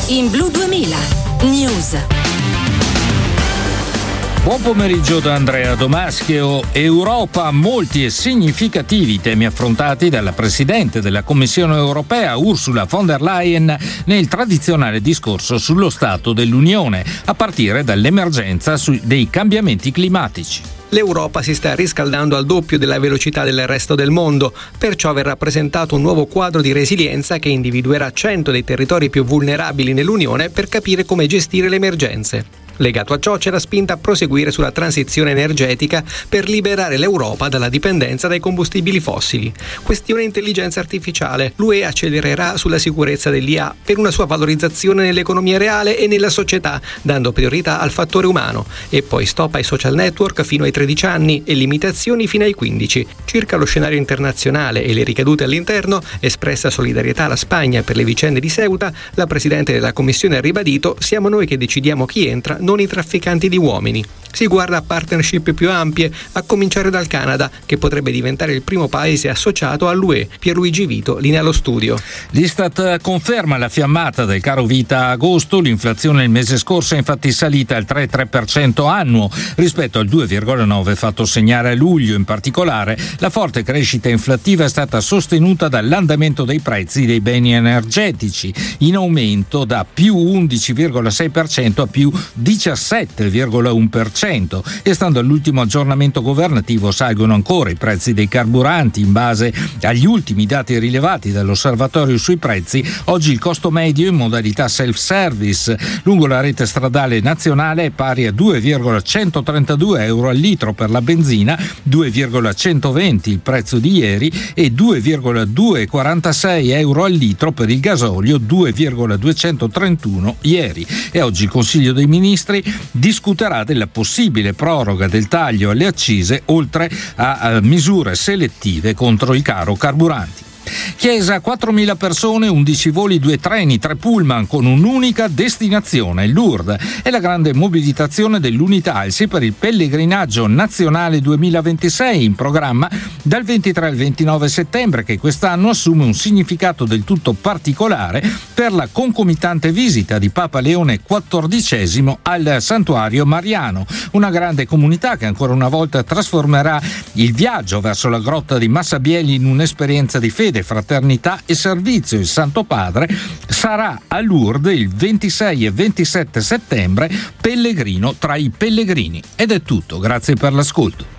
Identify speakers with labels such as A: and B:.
A: in Blu 2000 News.
B: Buon pomeriggio da Andrea Domaschio. Europa, molti e significativi temi affrontati dalla Presidente della Commissione europea Ursula von der Leyen nel tradizionale discorso sullo Stato dell'Unione, a partire dall'emergenza dei cambiamenti climatici.
C: L'Europa si sta riscaldando al doppio della velocità del resto del mondo, perciò verrà presentato un nuovo quadro di resilienza che individuerà 100 dei territori più vulnerabili nell'Unione per capire come gestire le emergenze. Legato a ciò c'è la spinta a proseguire sulla transizione energetica per liberare l'Europa dalla dipendenza dai combustibili fossili. Questione intelligenza artificiale. L'UE accelererà sulla sicurezza dell'IA per una sua valorizzazione nell'economia reale e nella società, dando priorità al fattore umano. E poi stop ai social network fino ai 13 anni e limitazioni fino ai 15. Circa lo scenario internazionale e le ricadute all'interno, espressa solidarietà alla Spagna per le vicende di Ceuta, la Presidente della Commissione ha ribadito: siamo noi che decidiamo chi entra, non i trafficanti di uomini. Si guarda a partnership più ampie, a cominciare dal Canada, che potrebbe diventare il primo paese associato all'UE. Pierluigi Vito, linea allo studio.
B: L'Istat conferma la fiammata del caro vita a agosto. L'inflazione il mese scorso è infatti salita al 3,3% annuo rispetto al 2,9% fatto segnare a luglio. In particolare, la forte crescita inflattiva è stata sostenuta dall'andamento dei prezzi dei beni energetici, in aumento da più 11,6% a più 17,1%. E stando all'ultimo aggiornamento governativo salgono ancora i prezzi dei carburanti. In base agli ultimi dati rilevati dall'Osservatorio sui prezzi, oggi il costo medio in modalità self-service lungo la rete stradale nazionale è pari a 2,132 euro al litro per la benzina, 2,120 il prezzo di ieri e 2,246 euro al litro per il gasolio, 2,231 ieri. E oggi il Consiglio dei Ministri discuterà della possibile proroga del taglio alle accise, oltre a misure selettive contro il caro carburanti. Chiesa, 4.000 persone, 11 voli, 2 treni, 3 pullman con un'unica destinazione, Lourdes. È la grande mobilitazione dell'Unitalsi per il pellegrinaggio nazionale 2026 in programma dal 23 al 29 settembre, che quest'anno assume un significato del tutto particolare per la concomitante visita di Papa Leone XIV al Santuario Mariano, una grande comunità che ancora una volta trasformerà il viaggio verso la grotta di Massabielle in un'esperienza di fede, fraternità e servizio. Il Santo Padre sarà a Lourdes il 26 e 27 settembre, pellegrino tra i pellegrini. Ed è tutto, grazie per l'ascolto.